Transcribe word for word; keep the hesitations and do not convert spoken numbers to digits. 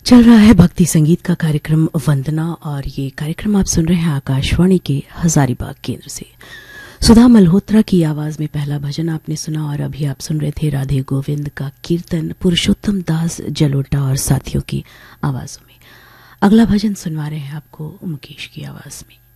चल रहा है भक्ति संगीत का कार्यक्रम वंदना और ये कार्यक्रम आप सुन रहे हैं आकाशवाणी के हजारीबाग केंद्र से। सुधा मल्होत्रा की आवाज में पहला भजन आपने सुना और अभी आप सुन रहे थे राधे गोविंद का कीर्तन पुरुषोत्तम दास जलोटा और साथियों की आवाजों में। अगला भजन सुनवा रहे हैं आपको मुकेश की आवाज में।